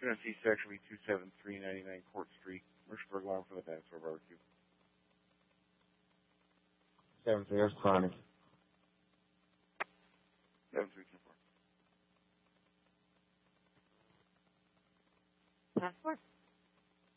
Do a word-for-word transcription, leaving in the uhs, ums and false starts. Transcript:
Tennessee section will be two seven three ninety-nine Court Street, Mercersburg, line for the Dinosaur Barbecue. seven three, that's Connie. seven three two four. Passport.